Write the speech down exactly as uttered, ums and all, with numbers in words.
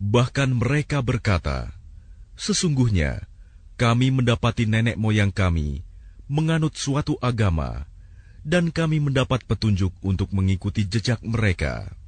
Bahkan mereka berkata, "Sesungguhnya kami mendapati nenek moyang kami menganut suatu agama, dan kami mendapat petunjuk untuk mengikuti jejak mereka."